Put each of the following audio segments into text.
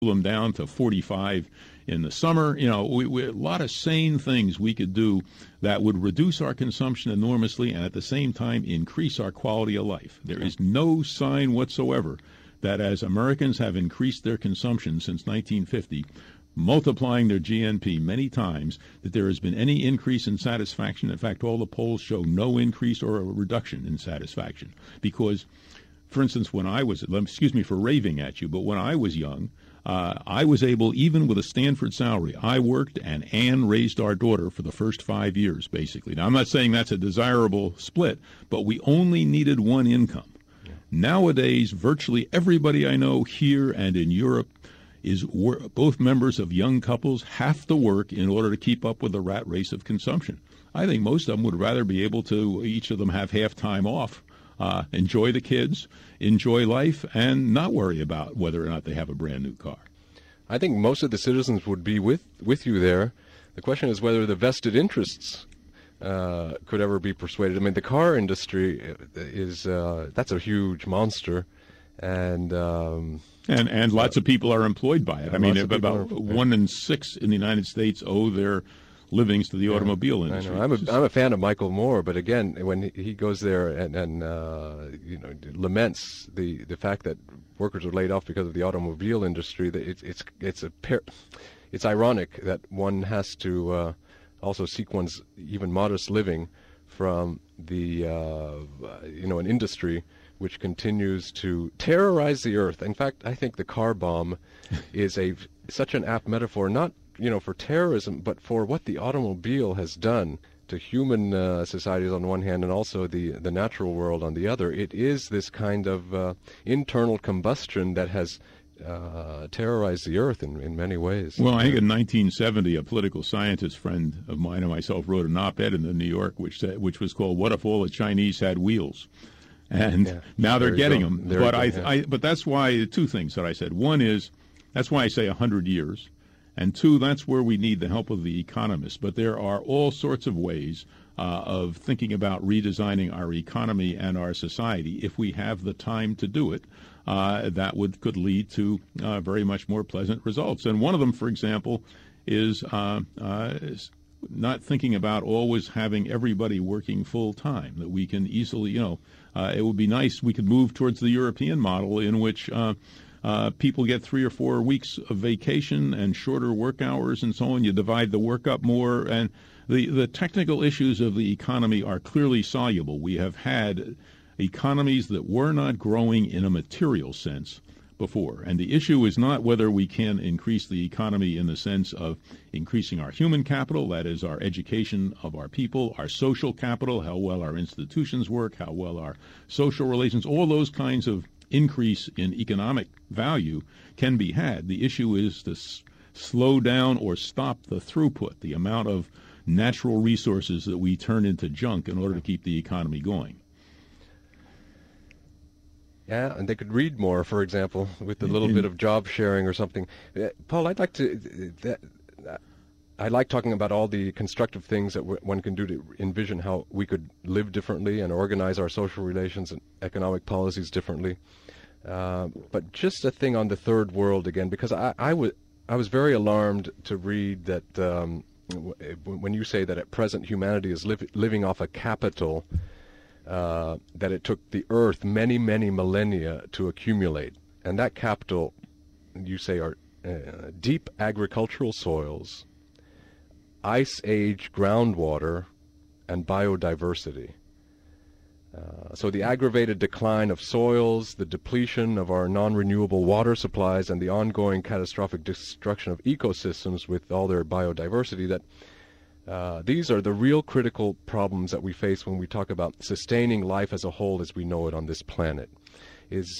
them down to 45 in the summer. We a lot of sane things we could do that would reduce our consumption enormously and at the same time increase our quality of life. There is no sign whatsoever that as Americans have increased their consumption since 1950, multiplying their GNP many times, that there has been any increase in satisfaction. In fact, all the polls show no increase or a reduction in satisfaction. Because, for instance, when I was, excuse me for raving at you, but when I was young, I was able, even with a Stanford salary, I worked and Ann raised our daughter for the first 5 years, basically. Now, I'm not saying that's a desirable split, but we only needed one income. Yeah. Nowadays, virtually everybody I know here and in Europe is both members of young couples have to work in order to keep up with the rat race of consumption. I think most of them would rather be able to, each of them have half time off, enjoy the kids, enjoy life, and not worry about whether or not they have a brand new car. I think most of the citizens would be with you there. The question is whether the vested interests could ever be persuaded. I mean, the car industry is that's a huge monster, and lots of people are employed by it. I mean, about 1 in 6 in the United States owe their livings to the automobile industry. I know. I'm a fan of Michael Moore, but again, when he goes there and laments the fact that workers are laid off because of the automobile industry, that it's ironic that one has to also seek one's even modest living from the an industry which continues to terrorize the earth. In fact, I think the car bomb is such an apt metaphor, not for terrorism, but for what the automobile has done to human societies on one hand and also the natural world on the other. It is this kind of internal combustion that has terrorized the earth in many ways. Well, I think in 1970, a political scientist friend of mine and myself wrote an op-ed in the New York which was called "What If All the Chinese Had Wheels?" And now they're getting them. But that's why two things that I said. One is that's why I say 100 years. And two, that's where we need the help of the economists. But there are all sorts of ways of thinking about redesigning our economy and our society if we have the time to do it. That could lead to very much more pleasant results. And one of them, for example, is not thinking about always having everybody working full time. That we can easily, it would be nice we could move towards the European model in which people get 3 or 4 weeks of vacation and shorter work hours and so on. You divide the work up more, and the technical issues of the economy are clearly soluble. We have had economies that were not growing in a material sense before, and the issue is not whether we can increase the economy in the sense of increasing our human capital, that is our education of our people, our social capital, how well our institutions work, how well our social relations, all those kinds of increase in economic value can be had. The issue is to slow down or stop the throughput, the amount of natural resources that we turn into junk in order to keep the economy going. Yeah, and they could read more, for example, with a little bit of job sharing or something. Paul, I like talking about all the constructive things that one can do to envision how we could live differently and organize our social relations and economic policies differently. But just a thing on the third world again, because I was very alarmed to read that when you say that at present humanity is living off a capital that it took the earth many, many millennia to accumulate. And that capital, you say, are deep agricultural soils, ice age groundwater, and biodiversity. So the aggravated decline of soils, the depletion of our non-renewable water supplies, and the ongoing catastrophic destruction of ecosystems with all their biodiversity, that these are the real critical problems that we face when we talk about sustaining life as a whole as we know it on this planet. Is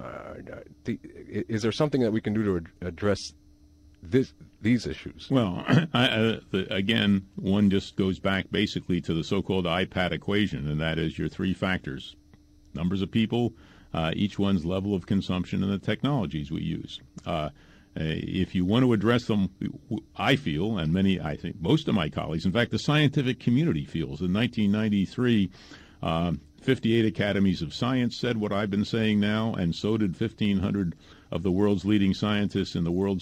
there something that we can do to address these issues? Well, again, one just goes back basically to the so-called IPAT equation, and that is your 3 factors: numbers of people, each one's level of consumption, and the technologies we use. If you want to address them, I feel, and I think most of my colleagues, in fact, the scientific community feels, in 1993, 58 academies of science said what I've been saying now, and so did 1,500 of the world's leading scientists in the world's